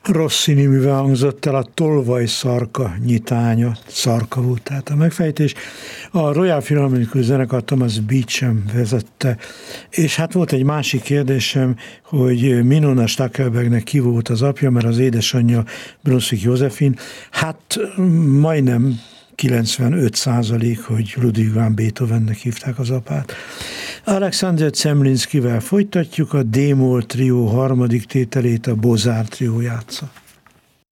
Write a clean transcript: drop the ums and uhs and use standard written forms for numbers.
Rossini művel hangzott el a Tolvaj szarka nyitánya, szarka volt tehát a megfejtés. A Royal Philharmonic zenekar Thomas Beecham vezette, és hát volt egy másik kérdésem, hogy Minona Stackelbergnek ki volt az apja, mert az édesanyja Brunswick Josephine, hát majdnem 95%, hogy Ludwig van Beethovennek hívták az apát. Alexander Zemlinskivel folytatjuk, a D-moll trió harmadik tételét, a Beaux-Arts trió játsza.